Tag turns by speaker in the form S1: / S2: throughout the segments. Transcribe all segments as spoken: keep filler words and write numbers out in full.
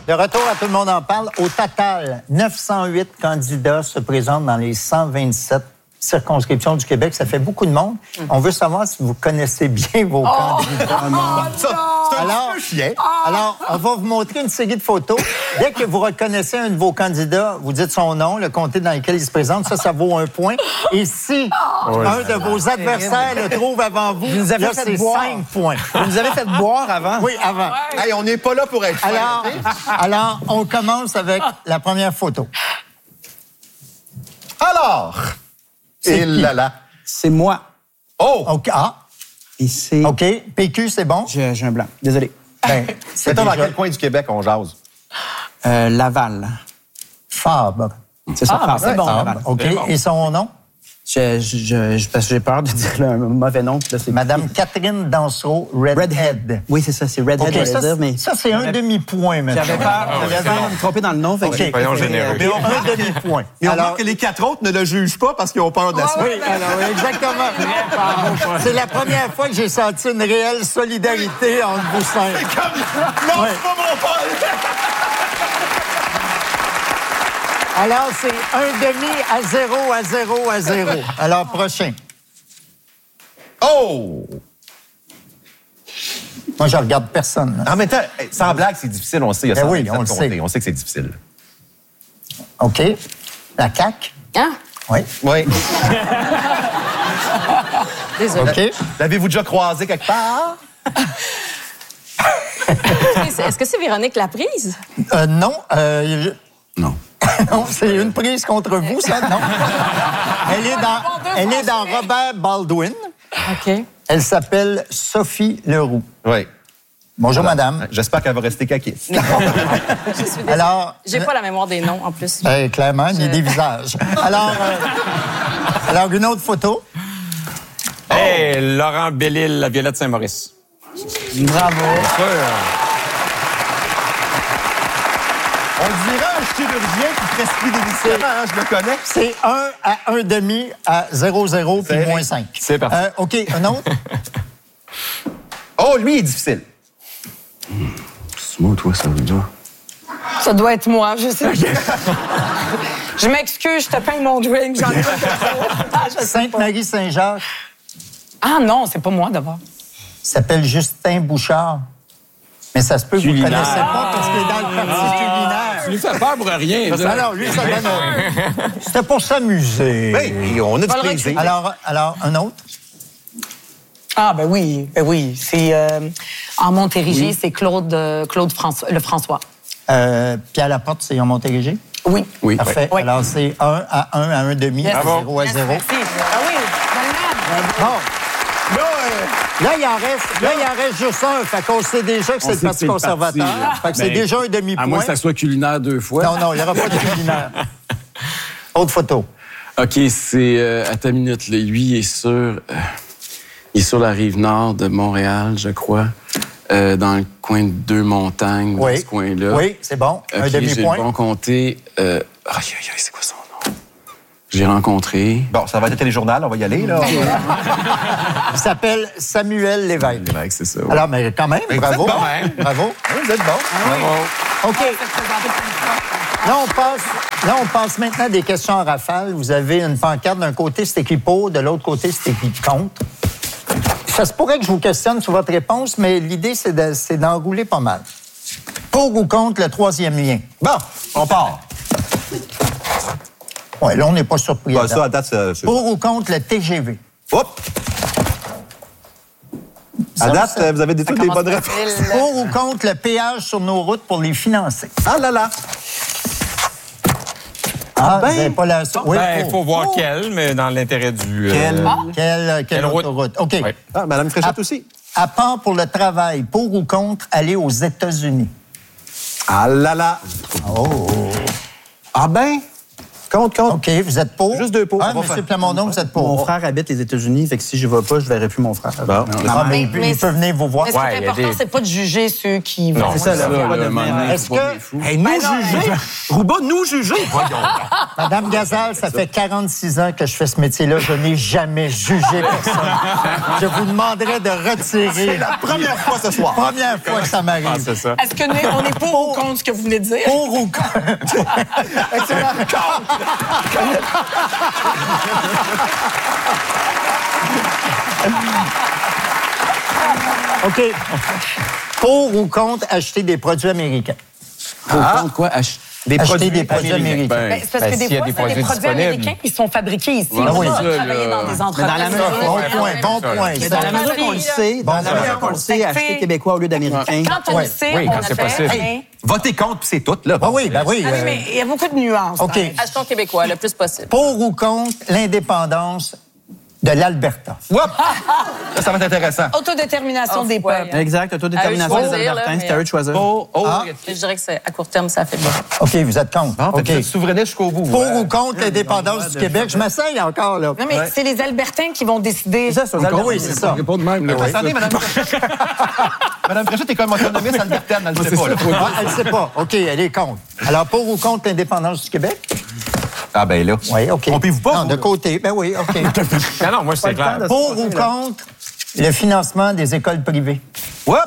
S1: De retour à Tout le monde en parle. Au total, neuf cent huit candidats se présentent dans les cent vingt-sept circonscriptions du Québec. Ça fait beaucoup de monde. On veut savoir si vous connaissez bien vos oh! candidats.
S2: Oh non! Ça, c'est un
S1: alors,
S2: petit peu chien.
S1: Alors, on va vous montrer une série de photos. Dès que vous reconnaissez un de vos candidats, vous dites son nom, le comté dans lequel il se présente. Ça, ça vaut un point. Et si oh, un de vos adversaires le trouve avant vous, vous nous avez là, fait c'est boire. cinq points.
S3: Vous nous avez fait boire avant?
S1: Oui, avant.
S2: Ouais. Hey, on n'est pas là pour être
S1: alors,
S2: fin,
S1: alors, on commence avec la première photo.
S2: Alors...
S1: C'est
S2: Et là là.
S3: C'est moi.
S2: Oh!
S1: OK. Ah.
S3: Et c'est...
S1: OK. P Q, c'est bon?
S3: J'ai, j'ai un blanc. Désolé.
S1: Ben,
S2: c'est déjà... dans quel coin du Québec on jase?
S3: Euh, Laval.
S1: Fabre.
S3: C'est ça,
S1: ah,
S3: Fabre.
S1: C'est bon.
S3: Laval.
S1: OK.
S3: C'est bon.
S1: Et son nom?
S3: Je, je, je, parce que j'ai peur de dire un mauvais nom. Là, c'est
S1: Madame Catherine Dansereau, Redhead. Redhead.
S3: Oui, c'est ça, c'est Redhead.
S1: Okay, ça,
S3: dire, mais
S1: ça, c'est un demi-point, maintenant.
S3: J'avais peur, oh, j'avais peur de me tromper dans le nom. Fait
S4: okay. Que Soyons généreux.
S1: Mais on un demi-point.
S2: Et on alors... remarque que les quatre autres ne le jugent pas parce qu'ils ont peur de la suite.
S1: Oui, alors, exactement. C'est la première fois que j'ai senti une réelle solidarité entre vous cinq.
S2: C'est comme... Non, ouais. c'est pas mon père!
S1: Alors, c'est un demi à zéro, à zéro, à zéro. Alors, prochain.
S2: Oh!
S1: Moi, je regarde personne. Là.
S2: En même temps, sans blague, c'est difficile, on sait. Il y a
S1: ben oui, on le
S2: compter.
S1: sait.
S2: On sait que c'est difficile.
S1: OK. La C A Q?
S5: Ah!
S1: Oui.
S2: Oui.
S5: Désolé.
S1: OK.
S2: L'avez-vous déjà croisé quelque part?
S5: Est-ce que c'est Véronique Laprise?
S1: Euh, non. Euh,
S3: non.
S1: Non, c'est une prise contre vous, ça, non? Elle est dans, elle est dans Robert Baldwin.
S5: OK.
S1: Elle s'appelle Sophie Leroux.
S2: Oui.
S1: Bonjour,
S2: alors,
S1: madame.
S2: J'espère qu'elle va rester caquiste.
S5: Je suis désolée.
S1: Alors,
S5: j'ai pas la mémoire des noms, en plus.
S1: Ben, clairement, il y a des visages. Alors, euh, alors, une autre photo.
S4: Hey, oh. Laurent Bellil, la Violette Saint-Maurice.
S1: Bravo.
S2: On dirait un chirurgien qui prescrit des médicaments, hein, je le connais.
S1: C'est un à un demi à zéro zéro puis moins cinq.
S4: C'est parti.
S1: Euh, OK, un autre?
S2: Oh, lui, il est difficile.
S3: Mmh. C'est moi ou toi, ça veut dire?
S5: Ça doit être moi, je sais. Je m'excuse, je te peins mon drink, j'en ai pas quelque chose.
S1: Sainte-Marie-Saint-Jacques.
S5: Ah non, c'est pas moi d'abord.
S1: Il s'appelle Justin Bouchard. Mais ça se peut que vous ne connaissez pas parce qu'il est dans le parti ah, culinaire.
S4: Tu lui fais peur pour rien. Là.
S1: Alors, lui, ça donne un... C'était pour s'amuser.
S2: Oui, on a du plaisir.
S1: Alors, alors, un autre?
S5: Ah, ben oui, ben oui. C'est euh, en Montérégie, oui. C'est Claude, euh, Claude François, le François.
S1: Euh, Pierre Laporte, c'est en Montérégie?
S5: Oui.
S1: Oui. Parfait. Oui. Alors, c'est un à un à un demi, yes. à zéro à zéro.
S5: Merci. Ah oui,
S1: bon. Là, euh, là, il en reste, là, il en reste juste un. Fait qu'on sait déjà que c'est le Parti conservateur. Parti, fait que c'est déjà un demi-point.
S4: À moins que ça soit culinaire deux fois.
S1: Non, non, il n'y aura pas de culinaire. Autre photo.
S6: OK, c'est... Euh, à ta minute, là. Lui, il est sur... Euh, il est sur la rive nord de Montréal, je crois. Euh, dans le coin de Deux-Montagnes,
S1: oui.
S6: dans ce coin-là.
S1: Oui, c'est bon.
S6: Okay,
S1: un demi-point.
S6: J'ai bon compté... Euh, aïe, aïe, aïe, c'est quoi son nom? J'ai rencontré...
S2: Bon, ça va être le téléjournal, on va y aller, là.
S1: Il s'appelle Samuel Lévesque.
S6: Lévesque, c'est ça. Oui.
S1: Alors, mais quand même, mais bravo.
S2: Vous êtes bon, hein?
S1: Bravo.
S2: Oui, vous êtes bon.
S1: Ah, oui. OK. Là on, passe, là, on passe maintenant à des questions en rafale. Vous avez une pancarte. D'un côté, c'est écrit pour, de l'autre côté, c'est écrit contre. Ça se pourrait que je vous questionne sur votre réponse, mais l'idée, c'est, de, c'est d'enrouler pas mal. Pour ou contre le troisième lien?
S2: Bon, on part.
S1: Oui, là, on n'est pas surpris.
S2: Ben, ça, à date, c'est... c'est...
S1: Pour ou contre le T G V?
S2: Hop! À date, ça, vous avez des toutes les bonnes réponses.
S1: Pour ou contre le péage sur nos routes pour les financer?
S2: Ah là là!
S1: Ah, ben, vous n'avez pas la...
S4: Oui, ben, il faut voir oh. quel, mais dans l'intérêt du...
S1: Quelle,
S4: euh...
S1: ah. quelle, quelle, quelle autoroute? OK.
S4: Oui.
S2: Ah, Mme Fréchette à, aussi.
S1: À part pour le travail, pour ou contre aller aux États-Unis?
S2: Ah là là!
S1: Oh!
S2: Ah ben... Compte, compte.
S1: OK, vous êtes pour?
S2: Juste deux pour.
S1: Ah,
S2: On va
S1: M.
S2: faire.
S1: Plamondon, vous êtes pour.
S3: Mon frère habite les États-Unis, fait que si je vais pas, je verrai plus mon frère.
S2: Bon.
S1: Ah, mais, il
S5: Mais-
S1: peut-
S5: mais
S1: il peut venir vous voir.
S5: Mais ce qui
S4: Ouais,
S5: est
S4: il y a
S5: important,
S4: des-
S5: c'est pas de juger ceux qui vont.
S3: C'est ça, là.
S6: Ça,
S3: faut pas
S6: là,
S3: devenir-
S6: maintenant,
S1: Est-ce
S6: faut pas
S1: que-
S6: devenir fou.
S2: Hey, nous
S5: Ben non,
S2: juger. Rouba, nous juger. Voyons.
S1: Madame Gazal, ça fait quarante-six ans que je fais ce métier-là. Je n'ai jamais jugé personne. Je vous demanderai de retirer.
S2: C'est la première fois ce soir.
S1: Première fois que ça
S4: Ah,
S1: m'arrive.
S4: c'est ça.
S5: Est-ce que nous, on est pour ou contre ce que vous venez de dire?
S1: Pour ou contre? OK. Pour ou contre acheter des produits américains?
S6: Pour contre quoi? Ach-
S2: Des
S1: acheter des produits américains.
S6: Ben,
S5: Ben, c'est parce
S4: Ben,
S5: que des
S4: s'il y a
S5: fois,
S4: des
S5: c'est des
S4: produits
S5: produits
S4: disponibles.
S5: américains qui sont fabriqués ici.
S6: Ouais,
S5: On
S1: oui,
S5: va
S6: ça,
S5: travailler
S6: là.
S5: dans des
S3: Mais dans la
S5: entreprises.
S3: mesure-
S1: Bon point, bon point.
S3: Mais dans la mesure qu'on le sait, dans
S1: Bon,
S3: la
S1: ça
S3: mesure
S1: va.
S3: qu'on le sait, acheter québécois au lieu d'américain.
S5: Quand on
S1: Ouais.
S5: le sait,
S4: Oui,
S5: on
S4: quand
S5: le
S4: c'est
S5: fait.
S4: possible.
S5: mais-
S2: Votez contre, puis c'est tout, là.
S1: Ah oui, ben oui.
S5: Ah oui,
S1: euh,
S5: mais il y a beaucoup de nuances.
S1: OK.
S5: dans-
S7: Achetons québécois le plus possible.
S1: Pour ou contre l'indépendance de l'Alberta?
S2: Whoop! Ça, ça va être intéressant.
S5: Autodétermination
S7: Oh,
S5: des
S7: ouais.
S5: peuples.
S3: Exact, autodétermination
S7: À eux
S3: des
S7: de choisir,
S3: Albertains,
S7: là,
S3: c'est à eux de choisir.
S2: Oh, oh.
S1: Ah.
S7: Je dirais que c'est à court terme, ça fait bien.
S1: OK, vous êtes contre.
S2: Bon, fait
S1: OK.
S2: que vous êtes souverainiste jusqu'au bout.
S1: Pour
S2: ouais.
S1: ou contre l'indépendance du Québec? Je m'essaye encore, là.
S5: Non, mais c'est les Albertains qui vont décider.
S3: C'est ça, c'est aux
S1: Encore,
S3: Albertains.
S1: oui, c'est ça.
S6: Pas de même, là.
S2: Attendez, Madame Fréchette. Madame Fréchette est comme autonomiste albertaine, elle ne sait pas, là.
S1: Ah, elle ne sait pas. OK, elle est contre. Alors, pour ou contre l'indépendance du Québec?
S2: Ah, ben là.
S1: Oui, OK.
S2: Trompez-vous pas,
S1: Non,
S2: vous,
S1: de
S2: là.
S1: côté. Ben oui, OK.
S4: Non, non, moi, c'est clair.
S1: Pour ou contre le financement des écoles privées?
S2: Whoop!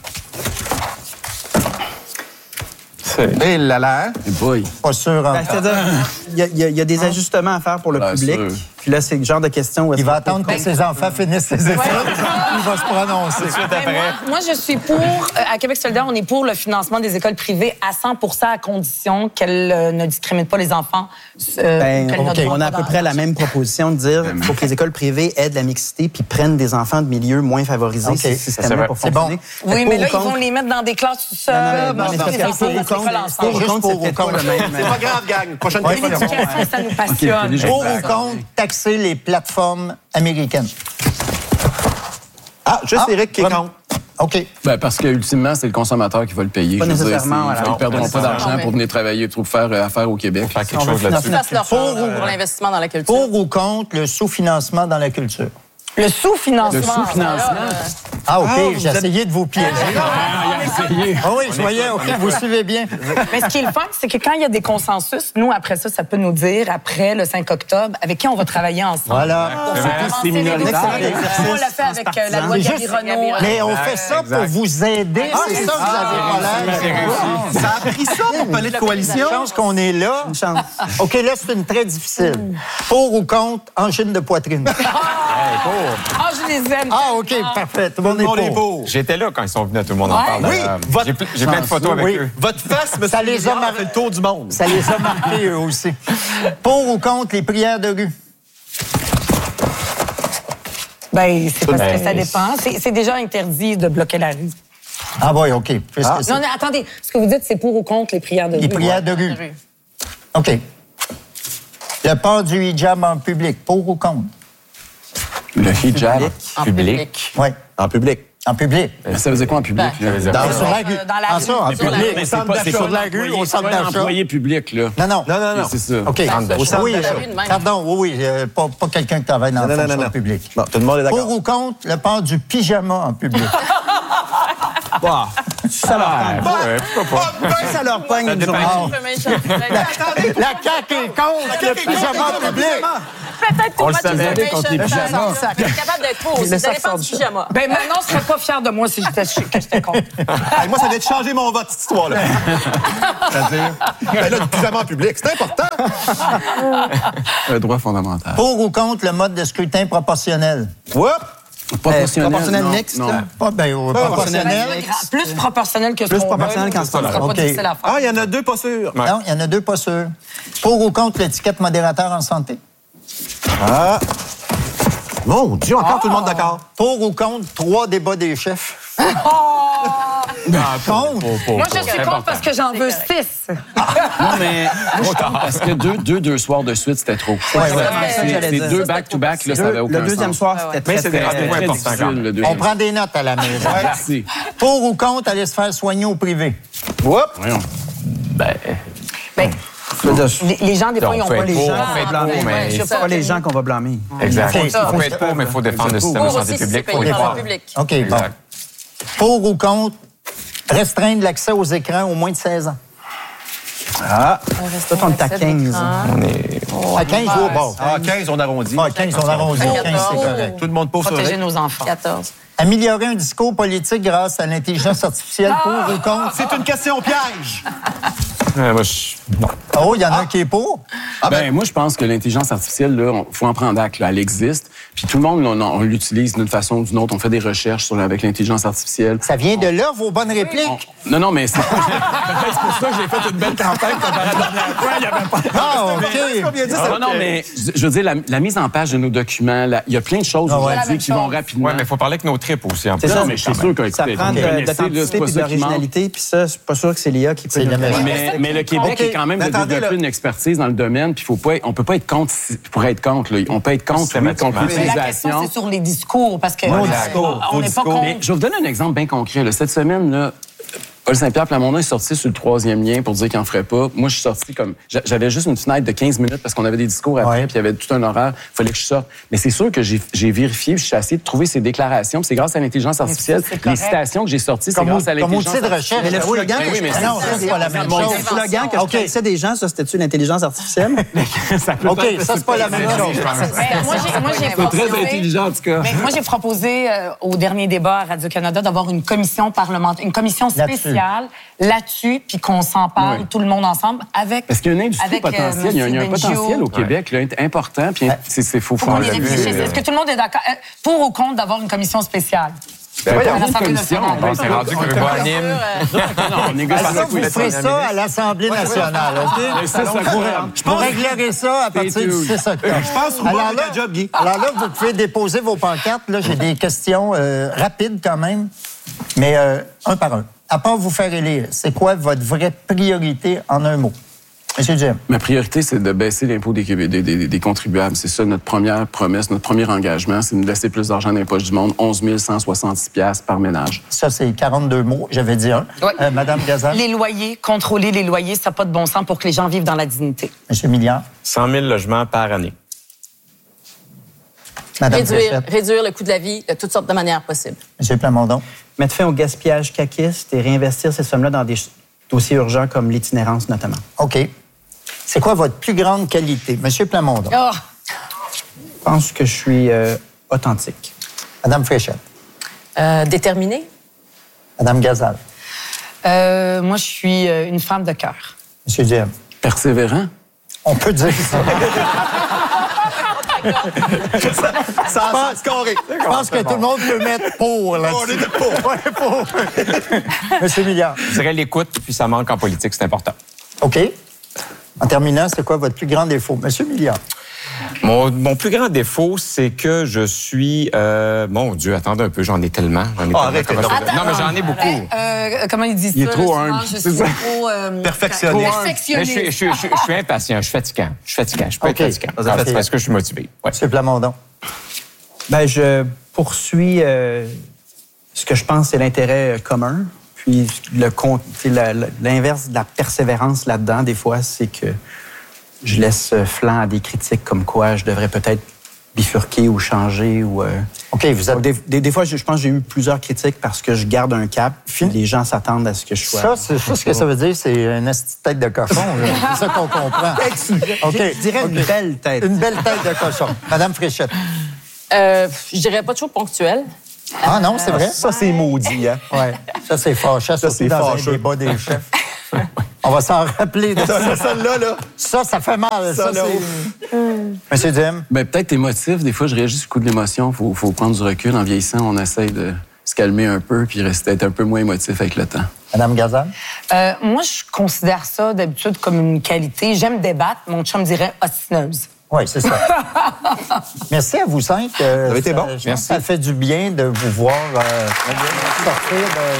S4: C'est-
S2: Et là là.
S6: Eh boy.
S1: Pas sûr. hein.
S3: Ben, c'est-à-dire, il y, a- il y a- il y a des ajustements à faire pour le
S6: Bien
S3: public.
S6: sûr.
S3: Puis là, c'est le genre de question où est-ce
S1: Il va
S3: que-
S1: attendre que ses enfants finissent ses études. Il va se prononcer.
S5: Ben, moi, moi, je suis pour, euh, à Québec solidaire, on est pour le financement des écoles privées à cent pour cent à condition qu'elles euh, ne discriminent pas les enfants. euh,
S3: Ben,
S5: qu'elles
S3: on,
S5: ne doivent
S3: on a à
S5: pas
S3: peu
S5: dans-
S3: près la même proposition de dire qu'il faut que les écoles privées aident la mixité puis prennent des enfants de milieux moins favorisés.
S1: OK.
S3: C'est ce
S4: C'est
S3: système-là
S4: vrai.
S3: pour
S1: C'est bon.
S3: fonctionner.
S5: Oui,
S3: Fait que
S5: mais
S3: pour
S5: là,
S3: ou
S5: ils vont
S3: contre-
S5: les mettre dans des classes tout
S3: Non,
S5: seuls.
S3: non, mais- non, mais
S5: puis
S3: c'est
S5: les
S3: parce
S5: enfants
S3: que
S5: vont
S3: pour ou
S5: s'école
S3: contre-
S5: ensemble.
S3: pour ou
S1: Juste
S3: contre,
S1: pour
S3: c'est
S1: ou
S3: peut-être pas
S1: contre.
S3: le même.
S2: C'est pas grave, gang. Prochaine
S1: Oui,
S2: question.
S5: L'éducation, ça nous passionne.
S6: déjà-
S1: Pour ou contre taxer les plateformes américaines?
S2: Ah, juste
S1: Ah,
S2: Éric qui est
S1: vraiment.
S2: contre.
S1: OK.
S6: Ben, parce que ultimement, c'est le consommateur qui va le payer.
S3: Pas
S6: Je veux dire,
S3: nécessairement,
S6: c'est-
S3: voilà.
S6: Ils ne perdront pas d'argent
S7: Non, mais-
S6: pour venir travailler, pour faire euh, affaire au Québec.
S4: Faire quelque
S3: On va
S4: chose là-dessus.
S3: financer
S7: Fasse leur
S1: Pour
S7: chance
S1: ou-
S7: pour l'investissement dans la culture.
S1: Pour ou contre le sous-financement dans la culture?
S5: Le sous-financement.
S6: Le sous-financement.
S1: Ah, OK,
S2: Ah,
S1: j'ai
S2: vous êtes-
S1: essayé de vous piéger. Ah oui, je voyais, OK, vous suivez bien.
S5: Mais ce qui est le fun, c'est que quand il y a des consensus, nous, après ça, ça peut nous dire, après le cinq octobre, avec qui on va travailler ensemble.
S1: Voilà.
S5: Pour
S4: C'est
S5: faire
S4: vrai.
S5: avancer
S3: C'est
S5: les
S3: minoritaire.
S5: dossiers.
S3: Exercice
S5: On l'a fait avec euh, la loi
S1: C'est
S5: Gabi
S1: juste-
S5: Renaud.
S1: Mais on fait ça pour
S4: exact.
S1: vous aider, c'est ça que vous avez pas l'air.
S2: Ça a pris ça pour parler de
S1: Je
S2: coalition.
S1: pense qu'on est là.
S3: Une chance.
S1: OK, là, c'est une très difficile. Pour ou contre angine de poitrine?
S5: Ah, je les aime.
S1: Ah, OK, parfait. Tout le monde
S2: Tout le monde
S1: est
S2: est
S1: pour.
S2: beau.
S4: J'étais là quand ils sont venus, tout le monde en
S5: Ouais.
S4: parle.
S2: Oui,
S4: d'ailleurs.
S2: votre-
S4: J'ai ple- J'ai plein de photos avec
S1: Oui.
S4: eux.
S2: Votre face, monsieur
S1: Ça les a
S2: Milliard,
S1: mar-
S2: fait le tour du monde.
S1: Ça les a marqués, eux aussi. Pour ou contre les prières de rue?
S5: Ben, c'est parce que
S4: Ben,
S5: ça dépend. C'est c'est déjà interdit de bloquer la rue.
S1: Ah oui, OK. Puisque c'est-
S5: Non, non, attendez. Ce que vous dites, c'est pour ou contre les prières de rue.
S1: les prières de rue. OK. Le port du hijab en public, pour ou contre?
S6: Le hijab.
S7: En
S4: Public.
S7: public.
S1: Oui,
S2: En public.
S1: en public.
S6: Mais ça veut dire quoi en public?
S7: Ben,
S6: là?
S4: Ça veut dire
S1: Dans,
S4: quoi?
S1: sur la rue.
S5: Euh, dans la
S1: Ah,
S5: rue.
S1: ça, en
S5: Sur la
S1: public.
S5: rue.
S6: Mais c'est
S1: Centre
S6: pas,
S1: d'achat.
S6: c'est pas
S1: Sur la
S6: un
S1: rue,
S6: employé,
S1: au
S6: c'est
S1: centre
S6: pas un
S1: d'achat.
S6: employé public, là.
S1: Non, non.
S2: Non, non, non.
S6: C'est ça.
S1: OK.
S4: Centre d'achat.
S1: Oui,
S7: Dans la
S1: euh,
S7: rue de même.
S1: pardon, oui, oui. euh, pas pas quelqu'un qui travaille dans
S2: Non,
S1: la
S2: non, non,
S1: fonction
S2: non.
S1: publique.
S2: Bon, tout le monde est
S1: Pour
S2: d'accord.
S1: ou contre le port du pyjama en public?
S3: Bah, ça leur pogne.
S4: Ouais, pourquoi pas?
S3: Ça leur pogne une
S4: dépend.
S3: journée.
S7: Un peu méchant.
S1: La C A Q est contre le pyjama en public.
S7: Peut-être
S4: On
S7: qu'on
S4: le
S7: va
S4: savait.
S7: trouver
S6: contre les
S7: un
S6: pyjamas.
S7: chanson. Vous êtes capable d'être pour aussi.
S3: Le
S7: Ça
S3: sac
S7: dépend
S3: sort
S7: du
S3: du
S7: pyjama.
S5: Ben, maintenant, je serais pas fière de moi si j'étais que j'étais contre.
S2: Hey, moi, ça vient de changer mon vote, cette histoire-là. C'est-à-dire, ben là, le pyjama en public, c'est important.
S6: Un droit fondamental.
S1: Pour ou contre le mode de scrutin proportionnel?
S2: Whoop!
S6: Proportionnel,
S3: proportionnel
S6: non,
S3: mixte,
S6: non.
S3: là.
S1: Pas bien, euh, proportionnel.
S5: Plus proportionnel que ce
S3: Plus
S5: qu'on
S3: proportionnel
S5: veut.
S3: qu'en
S5: Ce sera pas
S1: OK.
S5: difficile à faire.
S2: Ah, il y en a deux pas sûrs.
S4: Ouais.
S1: Non, il y en a deux pas sûrs. Pour ou contre l'étiquette modérateur en santé?
S2: Ah. Mon Dieu, encore tout le monde d'accord.
S1: Pour ou contre trois débats des chefs?
S4: Ah, pour-
S1: Contre.
S4: pour- pour-
S5: Moi, je
S4: pour-
S5: suis
S4: c'est
S5: contre
S4: important.
S5: parce que j'en veux six.
S6: Non, mais moi, je trouve parce que deux, deux, deux soirs de suite, c'était trop.
S3: Ouais,
S6: C'est-
S3: ouais.
S6: c'est-
S3: Ça, j'allais
S6: C'est
S3: dire.
S6: deux back-to-back, là, ça avait
S3: Le,
S6: aucun
S3: le deuxième
S6: sens.
S3: soir, c'était
S4: Mais
S3: très,
S4: c'est des
S3: très,
S4: rendez-vous
S3: très
S6: Très
S4: importants, quand
S6: difficile,
S4: même.
S6: le
S1: On
S6: deuxième.
S1: prend des notes à la maison.
S6: Merci.
S1: Pour ou contre aller se faire soigner au privé?
S2: Whoop!
S6: Voyons.
S5: Ben,
S3: Je veux dire,
S5: Les, les gens, des fois, ils n'ont
S8: On peut
S5: pas
S8: être
S5: les
S8: pour,
S5: gens.
S8: on peut être pour, mais
S5: je sais
S3: c'est pas les gens qu'on va blâmer.
S8: Exact.
S1: Ok.
S8: On peut être pour, mais il faut défendre le système de
S7: Pour
S8: santé
S7: aussi, c'est
S8: publique.
S7: payé
S8: Faut
S7: par
S8: défendre.
S7: le public.
S1: OK, bon.
S8: Exact.
S1: Pour ou contre restreindre l'accès aux écrans aux moins de seize ans?
S3: Ah, toi, on est à quinze.
S8: On est...
S1: À quinze jours, bon.
S2: Ah, quinze, on arrondit.
S1: Ah, quinze, on arrondit. quinze, c'est correct.
S2: Tout le monde pauvre sur
S5: Protéger
S2: le
S5: nos enfants.
S7: quatorze.
S1: Améliorer un discours politique grâce à l'intelligence artificielle pour ou contre?
S2: C'est une question piège.
S8: Euh, moi, je... Non.
S1: Oh, il y en a un qui est pour.
S6: ben, moi, je pense que l'intelligence artificielle, là, on- faut en prendre acte. Là, elle existe. Puis tout le monde, on, on l'utilise d'une façon ou d'une autre. On fait des recherches sur, avec l'intelligence artificielle.
S1: Ça vient de là, vos bonnes répliques?
S6: Non, non, mais c'est peut-être c'est pour ça que j'ai fait une belle campagne pendant la dernière fois. Il y avait pas...
S1: Ah, OK.
S6: Non, non, mais je je veux dire, la, la mise en page de nos documents, la- il y a plein de choses
S1: Ah ouais.
S6: aujourd'hui qui vont rapidement.
S8: Ouais, mais il faut parler avec nos tripes aussi. En
S3: C'est
S8: plus.
S3: ça,
S6: Non, mais je suis sûr que,
S3: Ça
S6: écoutez,
S3: prend
S6: vous
S3: de,
S6: me connaissez, là,
S3: d'authenticité
S6: c'est pas
S3: et
S6: ça qui manque.
S3: d'originalité, puis ça, c'est pas sûr que c'est l'I A qui peut
S1: C'est
S3: nous
S1: la
S3: le
S1: même
S3: faire.
S6: Mais, mais le Québec
S1: OK.
S6: est quand même
S2: Mais
S6: de
S2: attendez,
S6: développer
S2: là.
S6: une expertise dans le domaine, puis faut pas être- on peut pas être contre si- pour être contre. Là. On peut être contre, oui,
S8: Systématiquement.
S6: contre
S5: Mais la question,
S6: l'utilisation.
S5: c'est sur les discours, parce que
S2: Nos
S5: euh,
S2: discours,
S5: on
S2: vos
S5: n'est pas
S2: discours.
S6: Mais
S5: contre.
S6: je vais vous donner un exemple bien concret. là. Cette semaine, là, Paul Saint-Pierre Plamondon est sorti sur le troisième lien pour dire qu'il n'en ferait pas. Moi, je suis sorti comme... j'a- J'avais juste une fenêtre de quinze minutes parce qu'on avait des discours après,
S1: Ouais.
S6: puis il y avait tout un horaire. Il fallait que je sorte. Mais c'est sûr que j'ai j'ai vérifié, puis j'ai essayé de trouver ces déclarations. Puis c'est grâce à l'intelligence artificielle.
S5: c'est
S6: Les
S5: correct.
S6: citations que j'ai sorties, c'est
S1: Comme,
S6: grâce à
S1: comme
S6: l'intelligence
S1: outil de recherche.
S3: Mais le
S1: Oui,
S3: slogan
S1: mais
S3: que
S1: oui,
S3: je
S1: mais
S3: connais,
S1: non, ça, c'est pas la même
S3: Mon
S1: chose.
S3: slogan que je
S1: OK.
S3: connaissais des gens, ça, c'était-tu l'intelligence artificielle?
S6: Ça peut
S1: OK,
S6: être-
S1: ça, c'est pas la même chose.
S5: Mais moi, j'ai- moi, j'ai
S6: C'est
S5: proposé-
S6: très intelligent, en tout cas.
S5: Mais moi, j'ai proposé euh, au dernier débat à Radio-Canada d'avoir une commission parlementaire, une commission
S1: Là-dessus.
S5: spéciale là-dessus, puis qu'on s'en parle
S6: Oui.
S5: tout le monde ensemble avec.
S6: Parce qu'il y a une industrie
S5: avec, euh,
S6: potentielle, il y a, un- il y a un
S5: Monsieur
S6: potentiel
S5: Bengio.
S6: au Québec là, important, puis c'est c'est faut
S5: Faut
S6: faut
S5: qu'on
S6: en
S5: y
S6: le
S5: réfléchisse. Est-ce que tout le monde est d'accord? Euh, Pour ou contre d'avoir une commission spéciale?
S6: Ben,
S5: à
S6: voyons,
S5: l'Assemblée
S6: une commission.
S5: nationale.
S8: Bon, c'est rendu que le gars anime.
S6: Non, on négocie
S1: Ah, ça,
S6: avec
S1: vous
S6: les
S1: ferez ça à l'Assemblée nationale, OK?
S6: Mais ça, ça court.
S1: Vous réglerez ça à partir du
S6: tuned.
S1: six octobre.
S2: Je pense que
S1: Alors
S2: Rouba
S1: là,
S2: fait un job, Guy.
S1: alors là, vous pouvez déposer vos pancartes. Là, j'ai des questions euh, rapides quand même, mais euh, un par un. À part vous faire élire, c'est quoi votre vraie priorité en un mot? Monsieur Jim.
S6: Ma priorité, c'est de baisser l'impôt des, Québé- des, des- des contribuables. C'est ça notre première promesse, notre premier engagement, c'est de laisser plus d'argent dans les poches du monde, onze mille cent soixante-six dollars par ménage.
S1: Ça, c'est quarante-deux mots. J'avais dit un.
S5: Oui.
S1: Euh, Madame Gazal.
S5: Les loyers, contrôler les loyers, ça n'a pas de bon sens pour que les gens vivent dans la dignité.
S1: Monsieur Milliard.
S8: cent mille logements par année.
S1: Madame
S7: Réduire,
S1: Fréchette.
S7: réduire le coût de la vie de toutes sortes de manières possibles.
S1: Monsieur Plamondon.
S3: Mettre fin au gaspillage caquiste et réinvestir ces sommes-là dans des ch- dossiers urgents comme l'itinérance, notamment.
S1: OK. C'est quoi votre plus grande qualité? Monsieur Plamondon.
S5: Oh,
S3: Je pense que je suis euh, authentique.
S1: Madame Fréchette.
S7: Euh, déterminé?
S1: Madame Gazal.
S5: euh, moi, je suis euh, une femme de cœur.
S1: Monsieur Jim.
S6: Persévérant?
S1: On peut dire ça.
S2: Ça a scoré.
S1: Je pense que tout le monde peut mettre pour là-dessus.
S2: On était pour.
S1: Ouais, pour. Monsieur Milliard.
S8: Je dirais l'écoute, puis ça manque en politique, c'est important.
S1: OK. En terminant, c'est quoi votre plus grand défaut? Monsieur Milliard.
S8: Mon, mon plus grand défaut, c'est que je suis... Euh, mon Dieu, attendez un peu, j'en ai tellement. J'en ai tellement.
S2: arrête,
S8: Comment je
S2: non.
S8: fais? Non, mais j'en ai beaucoup.
S5: Euh, euh, comment ils disent
S6: Il est
S5: ça?
S6: trop
S5: là, souvent,
S6: humble,
S5: Je
S6: c'est
S5: suis
S6: ça.
S5: trop... euh,
S2: Perfectionniste.
S8: Mais je,
S5: Perfectionniste.
S8: suis- je, suis- je suis- je suis impatient, je suis fatigant. Je suis fatigant, je peux
S1: OK.
S8: être fatigant.
S1: Ça, ça
S8: Ah,
S1: fait-
S8: c'est parce que je suis motivé. Ouais.
S1: Monsieur Plamondon.
S3: Ben, je poursuis euh, ce que je pense c'est l'intérêt euh, commun. Puis le con- tu sais, la- la- l'inverse de la persévérance là-dedans, des fois, c'est que je laisse euh, flanc à des critiques comme quoi je devrais peut-être bifurquer ou changer. Ou, euh,
S1: OK, vous êtes...
S3: des, des- des fois, je, je pense que j'ai eu plusieurs critiques parce que je garde un cap. Puis les gens s'attendent à ce que je sois.
S1: Ça, c'est ça, ce que ça veut dire, c'est une esti de tête de cochon. là. C'est ça qu'on comprend. OK.
S3: Je dirais une
S1: OK.
S3: belle tête.
S1: Une belle tête de cochon. Madame Fréchette.
S7: Euh, je dirais pas toujours ponctuel.
S1: Ah non, c'est vrai?
S2: Ça, c'est maudit, hein?
S1: Oui. Ça, c'est fâcheux, surtout
S2: c'est
S1: dans
S2: fâcheux.
S1: un débat des chefs. On va s'en rappeler de ça.
S2: Ça, celle-là, là.
S1: Ça, ça fait mal. Ça,
S2: Ça, là,
S1: c'est... Monsieur Dim.
S6: Ben, peut-être émotif. Des fois, je réagis sur le coup de l'émotion. Il faut, faut prendre du recul. En vieillissant, on essaye de se calmer un peu puis rester être un peu moins émotif avec le temps.
S1: Madame Gazal.
S5: Euh, moi, je considère ça d'habitude comme une qualité. J'aime débattre. Mon chum dirait ostineuse.
S1: Oui, c'est ça. Merci à vous cinq. Euh,
S2: Vous avez été
S1: ça-
S2: bon.
S1: Je pense
S8: Merci.
S1: que ça fait du bien de vous voir euh, sortir de...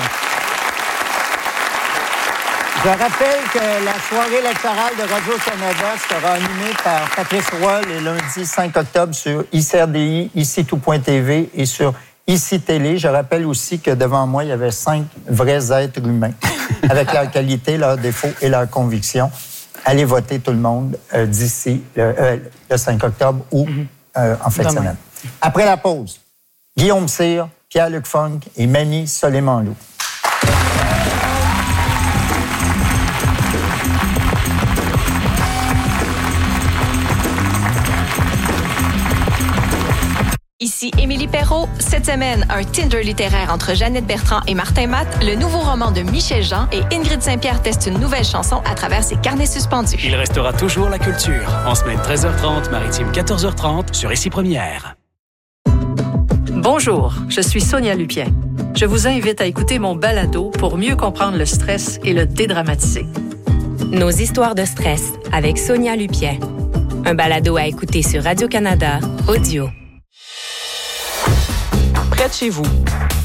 S1: Je rappelle que la soirée électorale de Radio-Canada sera animée par Patrice Roy le lundi cinq octobre sur I C R D I, ici tout point T V et sur Ici Télé. Je rappelle aussi que devant moi, il y avait cinq vrais êtres humains avec leur qualité, leurs défauts et leurs convictions. allez voter tout le monde euh, d'ici le, euh, le cinq octobre ou euh, en fin de
S5: Demain.
S1: semaine. Après la pause, Guillaume Cyr, Pierre-Luc Funk et Mani Soleimanlou.
S9: Ici Émilie Perrault. Cette semaine, un Tinder littéraire entre Jeannette Bertrand et Martin Matt, le nouveau roman de Michel Jean et Ingrid Saint-Pierre teste une nouvelle chanson à travers ses carnets suspendus.
S10: Il restera toujours la culture. En semaine treize heures trente, maritime quatorze heures trente sur Ici Première.
S11: Bonjour, je suis Sonia Lupien. Je vous invite à écouter mon balado pour mieux comprendre le stress et le dédramatiser.
S9: Nos histoires de stress avec Sonia Lupien. Un balado à écouter sur Radio-Canada Audio.
S12: Près de chez vous,